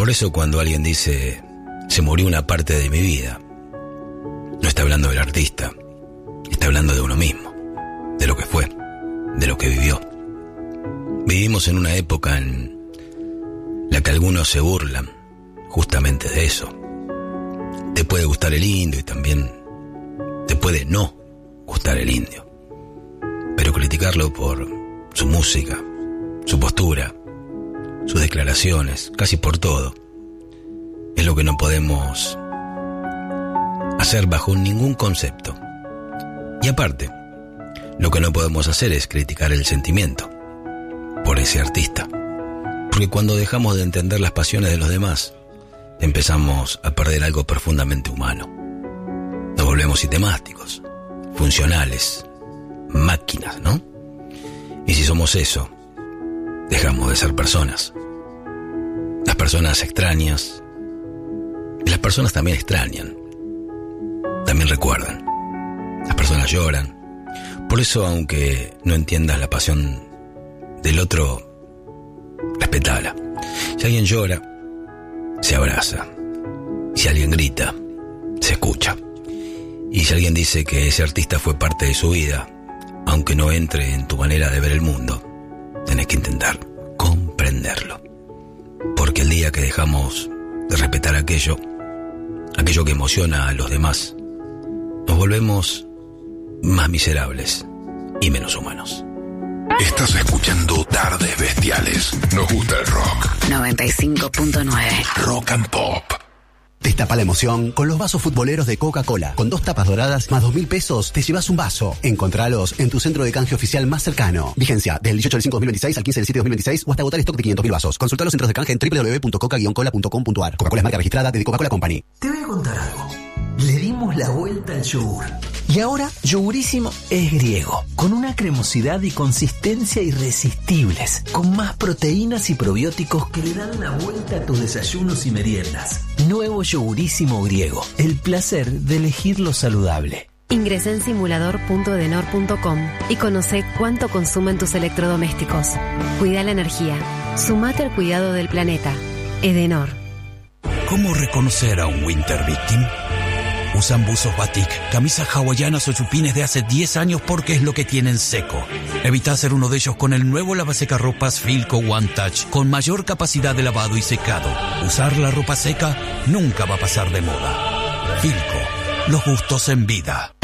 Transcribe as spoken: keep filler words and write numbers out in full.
Por eso cuando alguien dice, se murió una parte de mi vida, no está hablando del artista, está hablando de uno mismo, de lo que fue, de lo que vivió. Vivimos en una época en la que algunos se burlan justamente de eso. Te puede gustar el indio y también te puede no gustar el indio, pero criticarlo por su música, su postura, sus declaraciones, casi por todo, es lo que no podemos hacer bajo ningún concepto. Y aparte, lo que no podemos hacer es criticar el sentimiento por ese artista, porque cuando dejamos de entender las pasiones de los demás, empezamos a perder algo profundamente humano. Nos volvemos sistemáticos, funcionales, máquinas, ¿no? Y si somos eso, dejamos de ser personas. Las personas extrañas, y las personas también extrañan, también recuerdan. Las personas lloran. Por eso, aunque no entiendas la pasión del otro, respetala. Si alguien llora, se abraza. Si alguien grita, se escucha. Y si alguien dice que ese artista fue parte de su vida, aunque no entre en tu manera de ver el mundo, tenés que intentar comprenderlo. Porque el día que dejamos de respetar aquello, aquello que emociona a los demás, nos volvemos más miserables y menos humanos. Estás escuchando Tardes Bestiales. Nos gusta el rock. noventa y cinco punto nueve. Rock and Pop. Destapa la emoción con los vasos futboleros de Coca-Cola. Con dos tapas doradas más dos mil pesos te llevas un vaso. Encontralos en tu centro de canje oficial más cercano. Vigencia del dieciocho del cinco de dos mil veintiséis al quince del siete de dos mil veintiséis o hasta agotar stock de quinientos mil vasos. Consulta los centros de canje en doble u doble u doble u punto coca guion cola punto com punto a r. Coca-Cola es marca registrada de The Coca-Cola Company. Te voy a contar algo. Le dimos la vuelta al yogur. Y ahora, Yogurísimo es griego, con una cremosidad y consistencia irresistibles, con más proteínas y probióticos que le dan la vuelta a tus desayunos y meriendas. Nuevo Yogurísimo griego, el placer de elegir lo saludable. Ingresa en simulador punto edenor punto com y conoce cuánto consumen tus electrodomésticos. Cuida la energía. Sumate al cuidado del planeta. Edenor. ¿Cómo reconocer a un Winter Victim? Usan buzos batik, camisas hawaianas o chupines de hace diez años porque es lo que tienen seco. Evita ser uno de ellos con el nuevo lavasecarropas Filco One Touch con mayor capacidad de lavado y secado. Usar la ropa seca nunca va a pasar de moda. Filco, los gustos en vida.